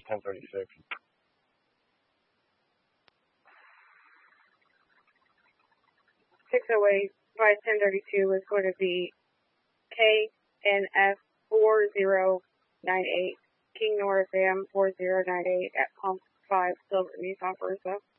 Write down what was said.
1036. 608 by 1032 is going to be KNF 4098, King Nora Sam 4098 at Pump 5, Silver Nissan Versa.